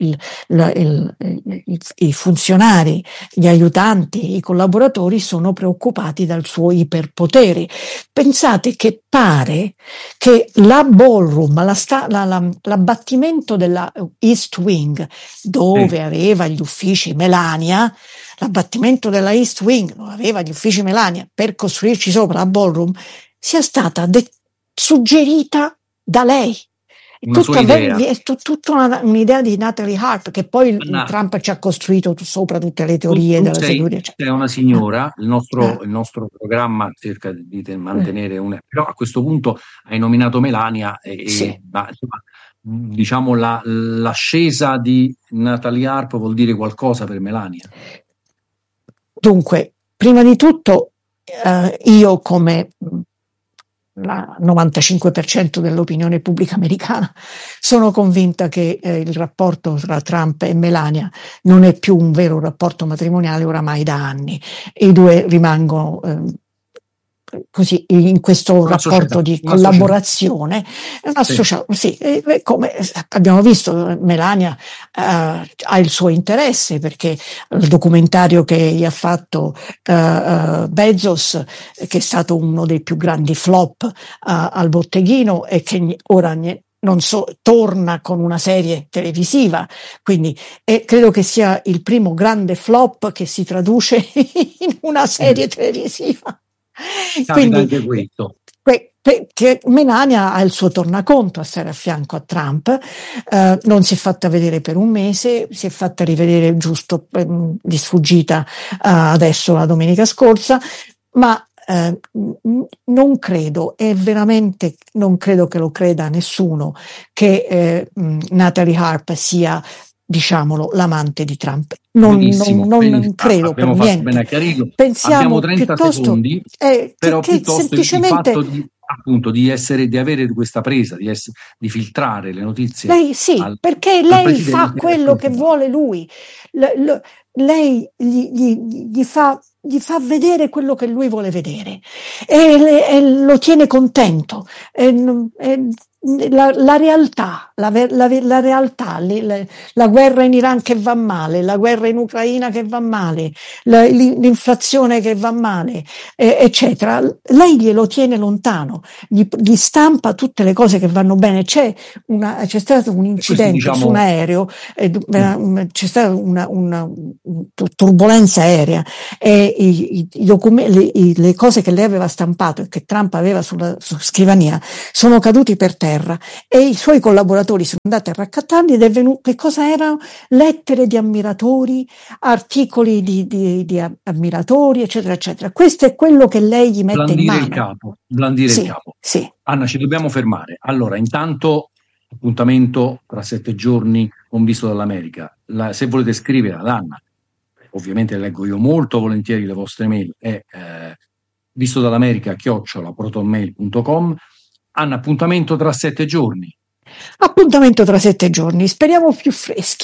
i funzionari, gli aiutanti, i collaboratori sono preoccupati dal suo iperpotere. Pensate che pare che la ballroom, l'abbattimento della East Wing, dove aveva gli uffici Melania, l'abbattimento della East Wing, dove aveva gli uffici Melania per costruirci sopra la ballroom, sia stata suggerita da lei. È tutta un'idea di Natalie Harp, che poi Trump ci ha costruito sopra tutte le teorie della segurità. È una signora, il nostro programma cerca di mantenere però a questo punto hai nominato Melania diciamo l'ascesa di Natalie Harp vuol dire qualcosa per Melania? Dunque, prima di tutto io, come il 95% dell'opinione pubblica americana, sono convinta che il rapporto tra Trump e Melania non è più un vero rapporto matrimoniale oramai da anni. I due rimangono così in questo rapporto di collaborazione, come abbiamo visto, Melania ha il suo interesse, perché il documentario che gli ha fatto Bezos, che è stato uno dei più grandi flop al botteghino, e che ora torna con una serie televisiva, quindi credo che sia il primo grande flop che si traduce in una serie televisiva. Quindi anche questo. Che Melania ha il suo tornaconto a stare a fianco a Trump, non si è fatta vedere per un mese, si è fatta rivedere giusto di sfuggita adesso la domenica scorsa, ma non credo, e veramente non credo che lo creda nessuno, che Natalie Harp sia, diciamolo, l'amante di Trump. Non credo per niente. Pensiamo 30 piuttosto secondi, però che semplicemente di avere questa presa, di filtrare le notizie. Lei perché lei fa quello che vuole lui. lei gli fa vedere quello che lui vuole vedere e lo tiene contento. La realtà, la realtà, la guerra in Iran che va male, la guerra in Ucraina che va male, l'inflazione che va male, eccetera. Lei glielo tiene lontano, gli stampa tutte le cose che vanno bene. C'è stato un incidente su un aereo, c'è stata una turbolenza aerea e le cose che lei aveva stampato e che Trump aveva sulla scrivania sono caduti per terra e i suoi collaboratori sono andati a raccattarli ed è venuto, che cosa erano? Lettere di ammiratori, articoli di ammiratori, eccetera, eccetera. Questo è quello che lei gli mette in mano. Blandire il capo. Sì. Anna, ci dobbiamo fermare. Allora, intanto, appuntamento tra 7 giorni con Visto dall'America. Se volete scrivere ad Anna, ovviamente leggo io molto volentieri le vostre mail, è visto dall'America @protonmail.com. Hanno appuntamento tra 7 giorni. Appuntamento tra 7 giorni, speriamo più freschi.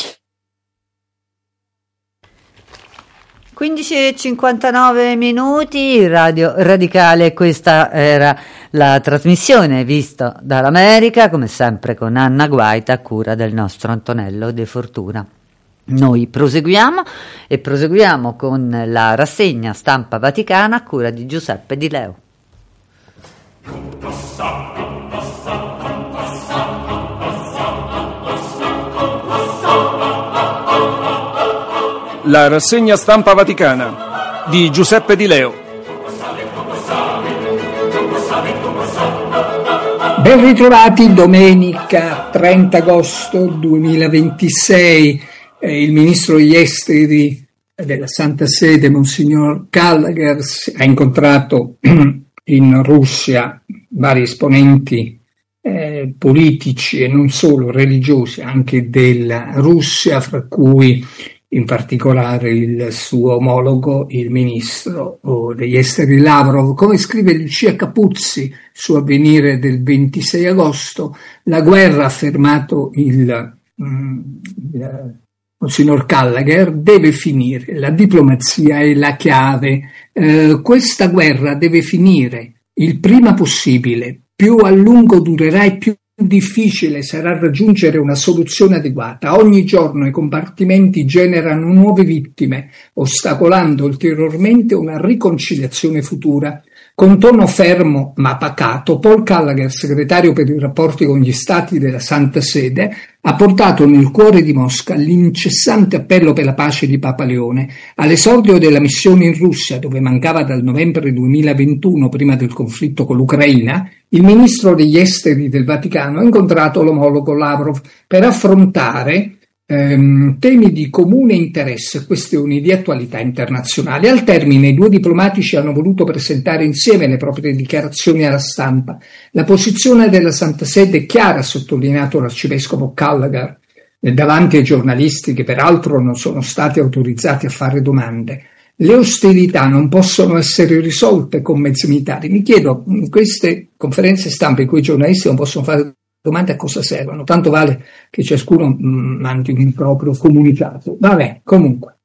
15:59 Radio Radicale, questa era la trasmissione Visto dall'America, come sempre con Anna Guaita a cura del nostro Antonello De Fortuna. Noi proseguiamo con la rassegna Stampa Vaticana a cura di Giuseppe Di Leo. La rassegna Stampa Vaticana di Giuseppe Di Leo. Ben ritrovati, domenica 30 agosto 2026. Il ministro degli esteri della Santa Sede, Monsignor Gallagher, ha incontrato in Russia vari esponenti politici e non solo religiosi, anche della Russia, fra cui in particolare il suo omologo, il ministro degli esteri Lavrov. Come scrive Lucia Capuzzi su Avvenire del 26 agosto, la guerra, ha affermato il Monsignor Gallagher, deve finire. La diplomazia è la chiave. Questa guerra deve finire il prima possibile. Più a lungo durerà e più difficile sarà raggiungere una soluzione adeguata. Ogni giorno i combattimenti generano nuove vittime, ostacolando ulteriormente una riconciliazione futura. Con tono fermo ma pacato, Paul Gallagher, segretario per i rapporti con gli stati della Santa Sede, ha portato nel cuore di Mosca l'incessante appello per la pace di Papa Leone. All'esordio della missione in Russia, dove mancava dal novembre 2021, prima del conflitto con l'Ucraina, il ministro degli esteri del Vaticano ha incontrato l'omologo Lavrov per affrontare temi di comune interesse e questioni di attualità internazionale. Al termine, i due diplomatici hanno voluto presentare insieme le proprie dichiarazioni alla stampa. La posizione della Santa Sede è chiara, ha sottolineato l'arcivescovo Gallagher davanti ai giornalisti, che peraltro non sono stati autorizzati a fare domande. Le ostilità non possono essere risolte con mezzi militari. Mi chiedo, in queste conferenze stampa in cui i giornalisti non possono fare domande, a cosa servono? Tanto vale che ciascuno mandi un proprio comunicato. Vabbè, comunque.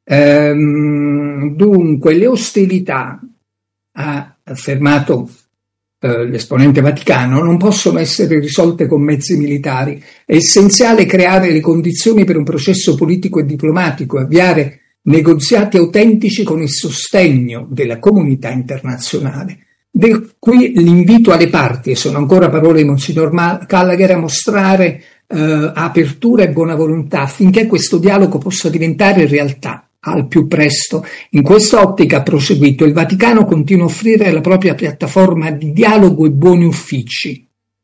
Dunque, le ostilità, ha affermato l'esponente vaticano, non possono essere risolte con mezzi militari. È essenziale creare le condizioni per un processo politico e diplomatico, avviare negoziati autentici con il sostegno della comunità internazionale. Qui l'invito alle parti, e sono ancora parole di Monsignor Gallagher, a mostrare apertura e buona volontà affinché questo dialogo possa diventare realtà al più presto. In questa ottica, ha proseguito, il Vaticano continua a offrire la propria piattaforma di dialogo e buoni uffici.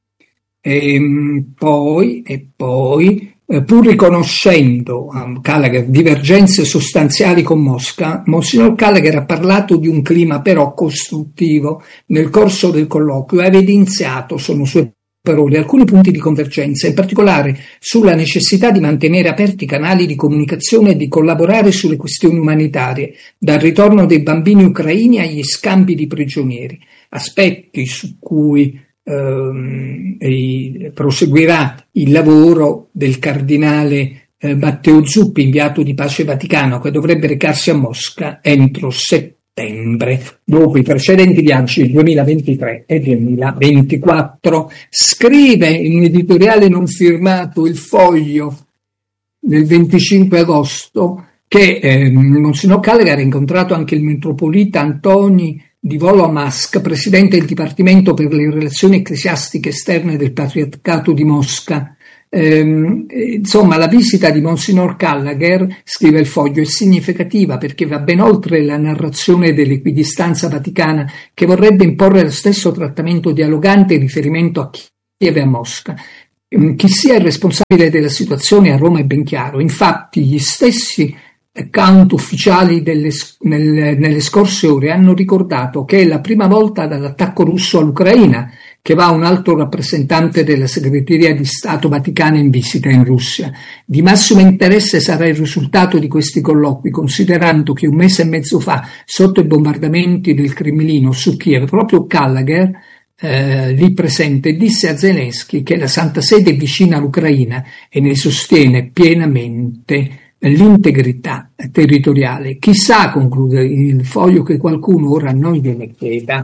E poi, pur riconoscendo Gallagher divergenze sostanziali con Mosca, Monsignor Gallagher ha parlato di un clima però costruttivo. Nel corso del colloquio ha evidenziato, sono sue parole, alcuni punti di convergenza, in particolare sulla necessità di mantenere aperti i canali di comunicazione e di collaborare sulle questioni umanitarie, dal ritorno dei bambini ucraini agli scambi di prigionieri, aspetti su cui proseguirà il lavoro del cardinale Matteo Zuppi, inviato di pace vaticano, che dovrebbe recarsi a Mosca entro settembre, dopo i precedenti viaggi del 2023 e 2024. Scrive in un editoriale non firmato Il Foglio del 25 agosto che Monsignor Gallagher ha incontrato anche il metropolita Antoni di Volomask, presidente del Dipartimento per le relazioni ecclesiastiche esterne del Patriarcato di Mosca. Insomma, la visita di Monsignor Gallagher, scrive Il Foglio, è significativa perché va ben oltre la narrazione dell'equidistanza vaticana che vorrebbe imporre lo stesso trattamento dialogante in riferimento a Kiev e a Mosca. Chi sia il responsabile della situazione a Roma è ben chiaro, infatti gli stessi account ufficiali nelle scorse ore hanno ricordato che è la prima volta dall'attacco russo all'Ucraina che va un alto rappresentante della segreteria di Stato vaticana in visita in Russia. Di massimo interesse sarà il risultato di questi colloqui, considerando che un mese e mezzo fa, sotto i bombardamenti del Cremlino su Kiev, proprio Gallagher, lì presente, disse a Zelensky che la Santa Sede è vicina all'Ucraina e ne sostiene pienamente l'integrità territoriale. Chissà, conclude Il Foglio, che qualcuno ora non gliene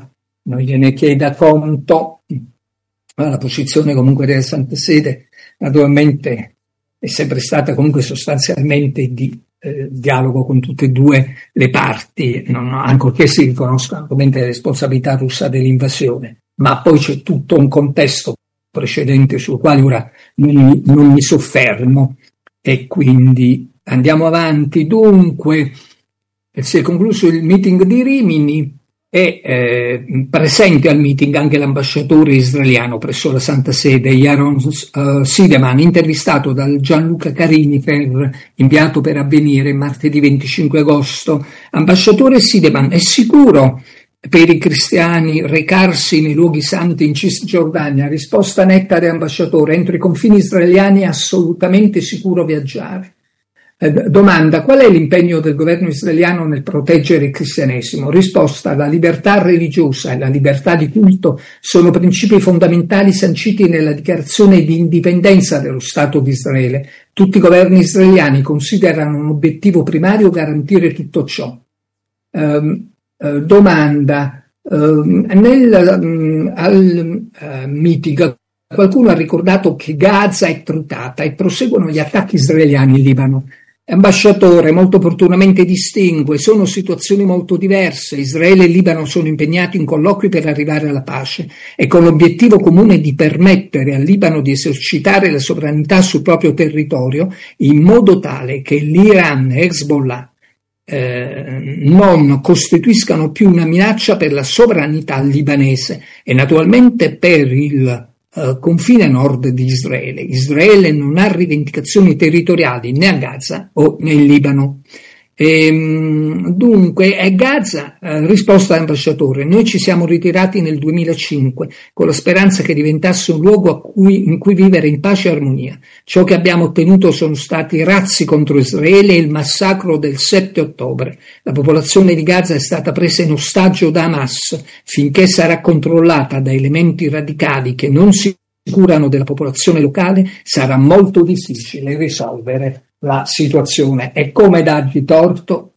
chieda conto. La posizione comunque della Santa Sede naturalmente è sempre stata comunque sostanzialmente di dialogo con tutte e due le parti, ancorché si riconosca ovviamente la responsabilità russa dell'invasione, ma poi c'è tutto un contesto precedente sul quale ora non mi soffermo, e quindi andiamo avanti. Dunque, si è concluso il meeting di Rimini e presente al meeting anche l'ambasciatore israeliano presso la Santa Sede, Yaron Sideman, intervistato dal Gianluca Carini, inviato per Avvenire martedì 25 agosto. Ambasciatore Sideman, è sicuro per i cristiani recarsi nei luoghi santi in Cisgiordania? Risposta netta dell'ambasciatore: entro i confini israeliani è assolutamente sicuro viaggiare. Domanda: qual è l'impegno del governo israeliano nel proteggere il cristianesimo? Risposta: la libertà religiosa e la libertà di culto sono principi fondamentali sanciti nella dichiarazione di indipendenza dello Stato di Israele. Tutti i governi israeliani considerano un obiettivo primario garantire tutto ciò. Domanda: al meeting qualcuno ha ricordato che Gaza è tritata e proseguono gli attacchi israeliani in Libano. Ambasciatore molto opportunamente distingue: sono situazioni molto diverse. Israele e Libano sono impegnati in colloqui per arrivare alla pace e con l'obiettivo comune di permettere al Libano di esercitare la sovranità sul proprio territorio in modo tale che l'Iran e Hezbollah non costituiscano più una minaccia per la sovranità libanese e naturalmente per il confine nord di Israele. Israele non ha rivendicazioni territoriali né a Gaza o nel Libano. Dunque, a Gaza, risposta all'ambasciatore: noi ci siamo ritirati nel 2005 con la speranza che diventasse un luogo in cui vivere in pace e armonia. Ciò che abbiamo ottenuto sono stati i razzi contro Israele e il massacro del 7 ottobre. La popolazione di Gaza è stata presa in ostaggio da Hamas. Finché sarà controllata da elementi radicali che non si curano della popolazione locale, sarà molto difficile risolvere la situazione. E come dargli torto?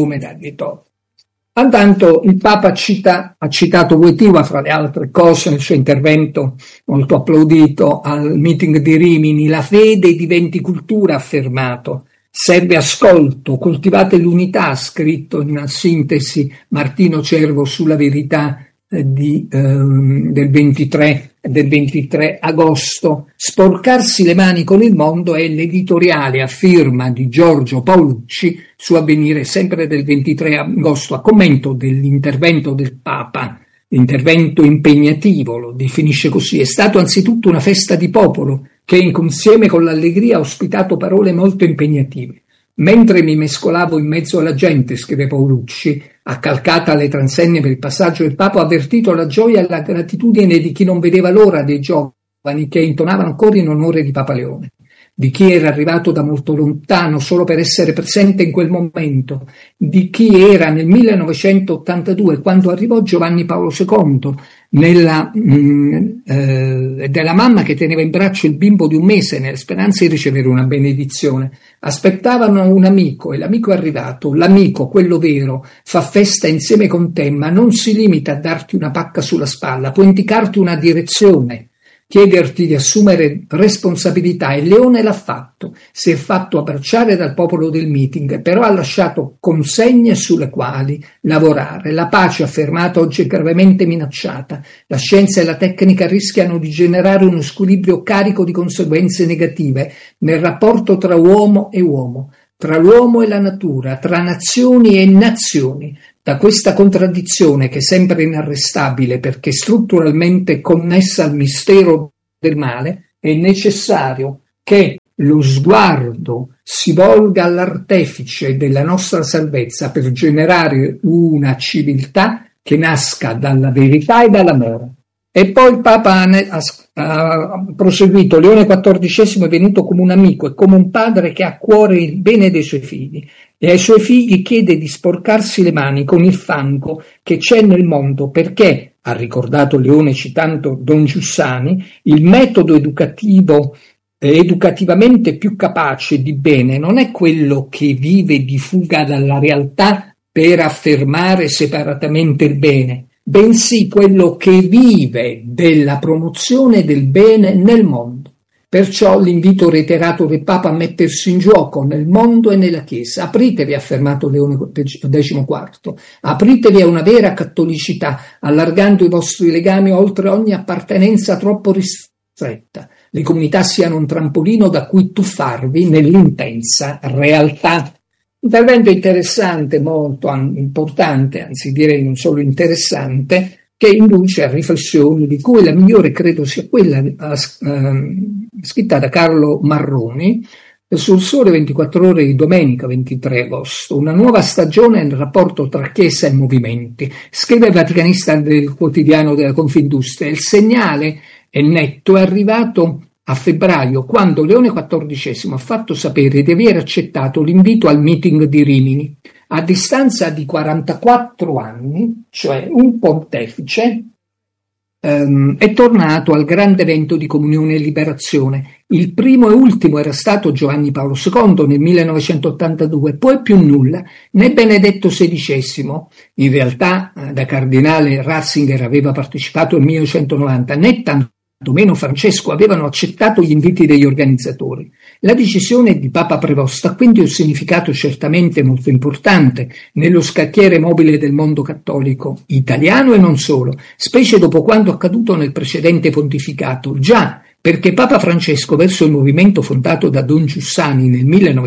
Intanto il Papa ha citato Wojtyła fra le altre cose nel suo intervento molto applaudito al meeting di Rimini. La fede diventi cultura, ha affermato. Serve ascolto, coltivate l'unità, ha scritto in una sintesi Martino Cervo sulla Verità del 23 agosto. Sporcarsi le mani con il mondo è l'editoriale a firma di Giorgio Paolucci su Avvenire, sempre del 23 agosto, a commento dell'intervento del Papa. L'intervento impegnativo, lo definisce così: è stato anzitutto una festa di popolo che insieme con l'allegria ha ospitato parole molto impegnative. Mentre mi mescolavo in mezzo alla gente, scrive Paolucci, accalcata alle transenne per il passaggio del Papa, ho avvertito la gioia e la gratitudine di chi non vedeva l'ora dei giovani che intonavano ancora in onore di Papa Leone, di chi era arrivato da molto lontano solo per essere presente in quel momento, di chi era nel 1982 quando arrivò Giovanni Paolo II della mamma che teneva in braccio il bimbo di 1 mese nella speranza di ricevere una benedizione. Aspettavano un amico e l'amico è arrivato. L'amico, quello vero, fa festa insieme con te, ma non si limita a darti una pacca sulla spalla, può indicarti una direzione, chiederti di assumere responsabilità, e Leone l'ha fatto. Si è fatto abbracciare dal popolo del meeting, però ha lasciato consegne sulle quali lavorare. La pace affermata oggi è gravemente minacciata. La scienza e la tecnica rischiano di generare uno squilibrio carico di conseguenze negative nel rapporto tra uomo e uomo, tra l'uomo e la natura, tra nazioni e nazioni. Da questa contraddizione, che sembra inarrestabile perché strutturalmente connessa al mistero del male, è necessario che lo sguardo si volga all'artefice della nostra salvezza per generare una civiltà che nasca dalla verità e dall'amore. E poi il Papa ha proseguito: Leone XIV è venuto come un amico e come un padre che ha a cuore il bene dei suoi figli, e ai suoi figli chiede di sporcarsi le mani con il fango che c'è nel mondo, perché, ha ricordato Leone citando Don Giussani, il metodo educativamente più capace di bene non è quello che vive di fuga dalla realtà per affermare separatamente il bene, bensì quello che vive della promozione del bene nel mondo. Perciò l'invito reiterato del Papa a mettersi in gioco nel mondo e nella Chiesa. Apritevi, ha affermato Leone XIV, apritevi a una vera cattolicità, allargando i vostri legami oltre ogni appartenenza troppo ristretta. Le comunità siano un trampolino da cui tuffarvi nell'intensa realtà. Intervento interessante, molto importante, anzi direi non solo interessante, che induce a riflessioni, di cui la migliore credo sia quella scritta da Carlo Marroni sul Sole 24 Ore di domenica 23 agosto, una nuova stagione nel rapporto tra Chiesa e movimenti. Scrive il vaticanista del quotidiano della Confindustria: il segnale è netto, è arrivato a febbraio, quando Leone XIV ha fatto sapere di aver accettato l'invito al meeting di Rimini. A distanza di 44 anni, cioè un pontefice, è tornato al grande evento di comunione e liberazione. Il primo e ultimo era stato Giovanni Paolo II nel 1982, poi più nulla, né Benedetto XVI, in realtà da cardinale Ratzinger aveva partecipato nel 1990, né tanto meno Francesco avevano accettato gli inviti degli organizzatori. La decisione di Papa Prevost ha quindi un significato certamente molto importante nello scacchiere mobile del mondo cattolico italiano e non solo, specie dopo quanto accaduto nel precedente pontificato. Già, perché Papa Francesco, verso il movimento fondato da Don Giussani nel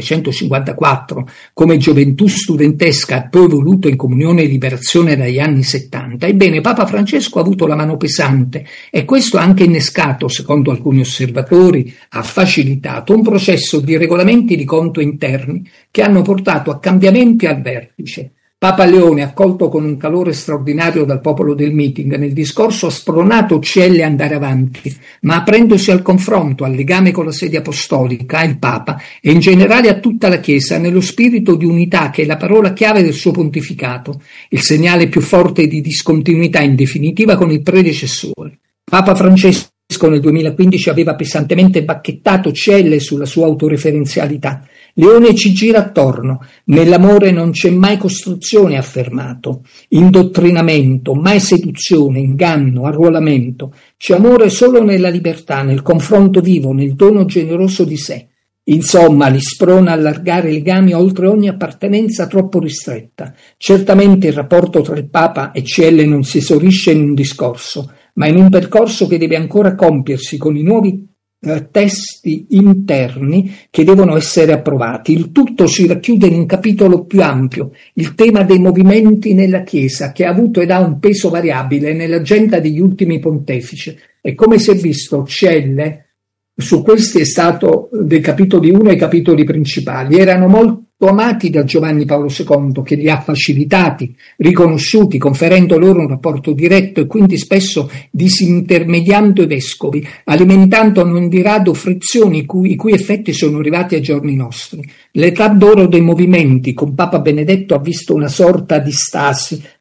1954 come gioventù studentesca poi evoluto in comunione e liberazione dagli anni 70, ebbene Papa Francesco ha avuto la mano pesante, e questo ha anche innescato, secondo alcuni osservatori, ha facilitato un processo di regolamenti di conto interni che hanno portato a cambiamenti al vertice. Papa Leone, accolto con un calore straordinario dal popolo del meeting, nel discorso ha spronato CL a andare avanti, ma aprendosi al confronto, al legame con la sede apostolica, il Papa e in generale a tutta la Chiesa, nello spirito di unità che è la parola chiave del suo pontificato, il segnale più forte di discontinuità in definitiva con il predecessore. Papa Francesco nel 2015 aveva pesantemente bacchettato CL sulla sua autoreferenzialità. Leone ci gira attorno: nell'amore non c'è mai costruzione, ha affermato, indottrinamento, mai seduzione, inganno, arruolamento. C'è amore solo nella libertà, nel confronto vivo, nel dono generoso di sé. Insomma, li sprona a allargare i legami oltre ogni appartenenza troppo ristretta. Certamente il rapporto tra il Papa e CL non si esaurisce in un discorso, ma in un percorso che deve ancora compiersi con i nuovi testi interni che devono essere approvati. Il tutto si racchiude in un capitolo più ampio, il tema dei movimenti nella Chiesa, che ha avuto ed ha un peso variabile nell'agenda degli ultimi pontefici, e come si è visto CL su questi è stato dei capitoli 1 ai capitoli principali. Erano molto amati da Giovanni Paolo II, che li ha facilitati, riconosciuti, conferendo loro un rapporto diretto e quindi spesso disintermediando i vescovi, alimentando non di rado frizioni i cui effetti sono arrivati ai giorni nostri. L'età d'oro dei movimenti con Papa Benedetto ha visto una sorta di stasi,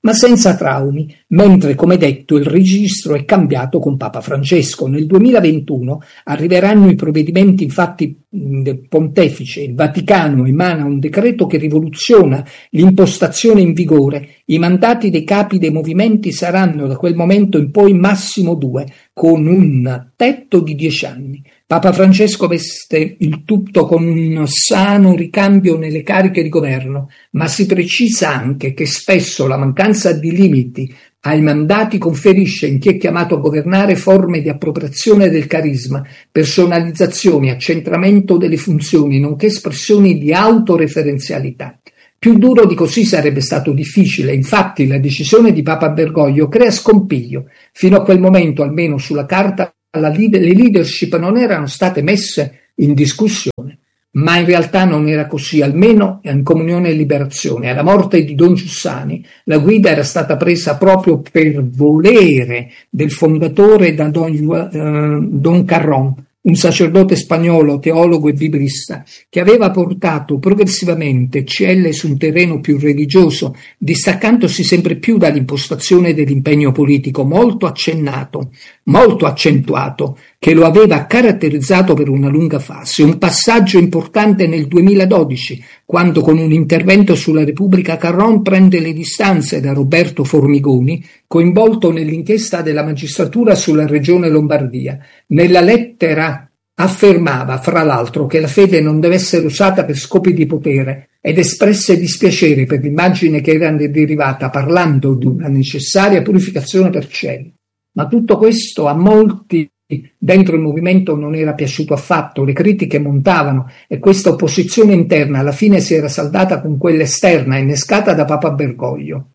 ma senza traumi, mentre, come detto, il registro è cambiato con Papa Francesco. Nel 2021 arriveranno i provvedimenti infatti del Pontefice. Il Vaticano emana un decreto che rivoluziona l'impostazione in vigore. I mandati dei capi dei movimenti saranno da quel momento in poi massimo 2, con un tetto di 10 anni. Papa Francesco veste il tutto con un sano ricambio nelle cariche di governo, ma si precisa anche che spesso la mancanza di limiti ai mandati conferisce in chi è chiamato a governare forme di appropriazione del carisma, personalizzazioni, accentramento delle funzioni, nonché espressioni di autoreferenzialità. Più duro di così sarebbe stato difficile, infatti la decisione di Papa Bergoglio crea scompiglio. Fino a quel momento, almeno sulla carta, le leadership non erano state messe in discussione, ma in realtà non era così, almeno in Comunione e Liberazione. Alla morte di Don Giussani la guida era stata presa proprio per volere del fondatore da Don Carrón, un sacerdote spagnolo, teologo e biblista, che aveva portato progressivamente CL su un terreno più religioso, distaccandosi sempre più dall'impostazione dell'impegno politico molto accentuato, che lo aveva caratterizzato per una lunga fase. Un passaggio importante nel 2012, quando con un intervento sulla Repubblica Carrón prende le distanze da Roberto Formigoni, coinvolto nell'inchiesta della magistratura sulla regione Lombardia. Nella lettera affermava, fra l'altro, che la fede non deve essere usata per scopi di potere ed espresse dispiacere per l'immagine che era derivata, parlando di una necessaria purificazione per cielo. Ma tutto questo a molti dentro il movimento non era piaciuto affatto, le critiche montavano e questa opposizione interna alla fine si era saldata con quella esterna innescata da Papa Bergoglio.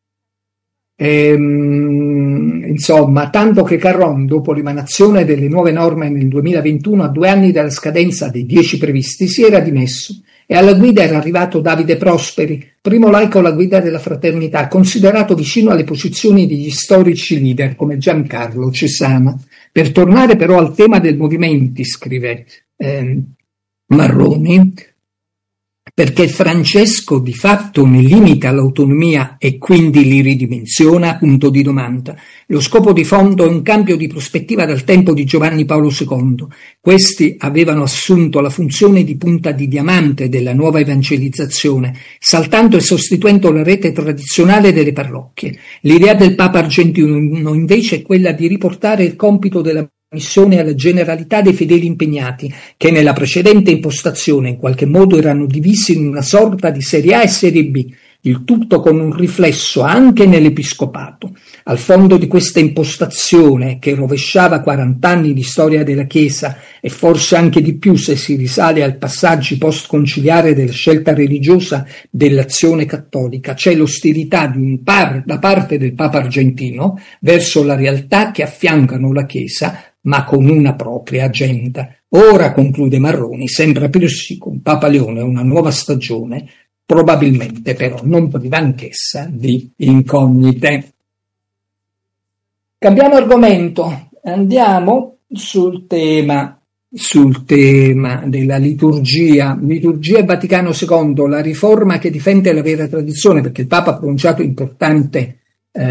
Insomma, tanto che Carrón, dopo l'emanazione delle nuove norme nel 2021, a 2 anni dalla scadenza dei 10 previsti, si era dimesso e alla guida era arrivato Davide Prosperi, primo laico alla guida della Fraternità, considerato vicino alle posizioni degli storici leader come Giancarlo Cesana. Per tornare però al tema del movimento, scrive Marroni, perché Francesco di fatto ne limita l'autonomia e quindi li ridimensiona, punto di domanda. Lo scopo di fondo è un cambio di prospettiva dal tempo di Giovanni Paolo II. Questi avevano assunto la funzione di punta di diamante della nuova evangelizzazione, saltando e sostituendo la rete tradizionale delle parrocchie. L'idea del Papa argentino invece è quella di riportare il compito della missione alla generalità dei fedeli impegnati, che nella precedente impostazione in qualche modo erano divisi in una sorta di serie A e serie B, il tutto con un riflesso anche nell'episcopato. Al fondo di questa impostazione, che rovesciava 40 anni di storia della Chiesa e forse anche di più se si risale al passaggio post-conciliare della scelta religiosa dell'azione cattolica, c'è l'ostilità da parte del Papa argentino verso la realtà che affiancano la Chiesa, ma con una propria agenda. Ora, conclude Marroni, sembra aprirsi con Papa Leone una nuova stagione, probabilmente però non priva anch'essa di incognite. Cambiamo argomento, andiamo sul tema della liturgia e Vaticano II, la riforma che difende la vera tradizione, perché il Papa ha pronunciato importante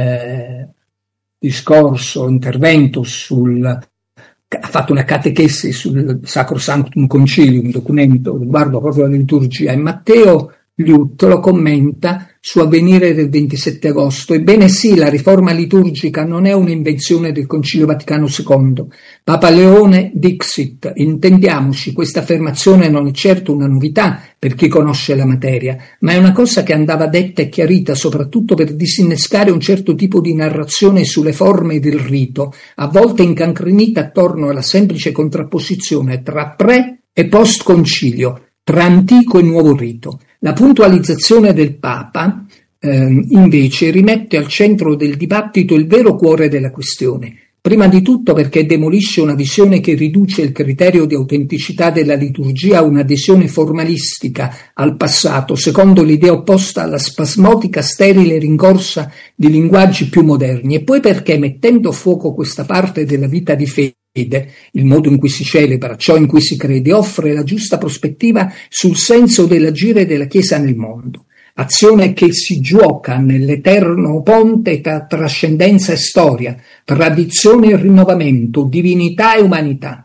intervento ha fatto una catechesi sul Sacrosanctum Concilium, un documento riguardo proprio alla liturgia, e Matteo Liut lo commenta su Avvenire del 27 agosto. Ebbene sì, la riforma liturgica non è un'invenzione del Concilio Vaticano II. Papa Leone dixit, intendiamoci, questa affermazione non è certo una novità per chi conosce la materia, ma è una cosa che andava detta e chiarita soprattutto per disinnescare un certo tipo di narrazione sulle forme del rito, a volte incancrenita attorno alla semplice contrapposizione tra pre e post concilio, tra antico e nuovo rito. La puntualizzazione del Papa, invece, rimette al centro del dibattito il vero cuore della questione. Prima di tutto perché demolisce una visione che riduce il criterio di autenticità della liturgia a un'adesione formalistica al passato, secondo l'idea opposta alla spasmodica sterile rincorsa di linguaggi più moderni, e poi perché, mettendo a fuoco questa parte della vita di fede, il modo in cui si celebra, ciò in cui si crede, offre la giusta prospettiva sul senso dell'agire della Chiesa nel mondo. azione che si gioca nell'eterno ponte tra trascendenza e storia, tradizione e rinnovamento, divinità e umanità.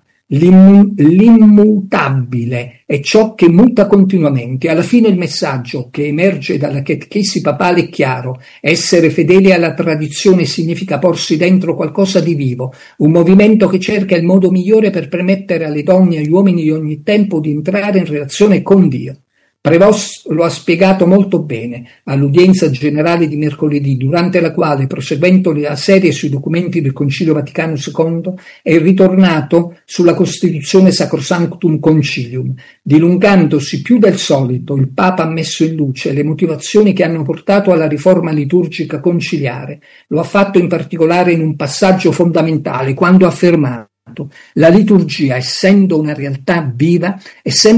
L'immutabile è ciò che muta continuamente. Alla fine il messaggio che emerge dalla catechesi papale è chiaro: essere fedeli alla tradizione significa porsi dentro qualcosa di vivo, un movimento che cerca il modo migliore per permettere alle donne e agli uomini di ogni tempo di entrare in relazione con Dio. Prevost lo ha spiegato molto bene all'udienza generale di mercoledì, durante la quale, proseguendo la serie sui documenti del Concilio Vaticano II, è ritornato sulla Costituzione Sacrosanctum Concilium. Dilungandosi più del solito, il Papa ha messo in luce le motivazioni che hanno portato alla riforma liturgica conciliare. Lo ha fatto in particolare in un passaggio fondamentale, quando ha affermato: la liturgia, essendo una realtà viva, è sempre